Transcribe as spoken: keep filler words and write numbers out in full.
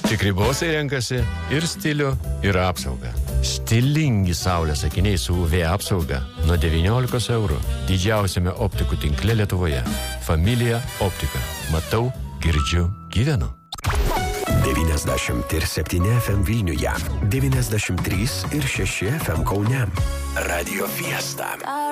Tikri bosai renkasi ir stilių, ir apsaugą. Stilingi saulės akiniai su U V apsauga nuo devyniolikos eurų. Didžiausiame optikų tinkle Lietuvoje. Familija optika. Matau, girdžiu, gyvenu. devyniasdešimt septyni F M Vilniuje, devyniasdešimt trys ir šeši F M Kaune. Radio Fiesta.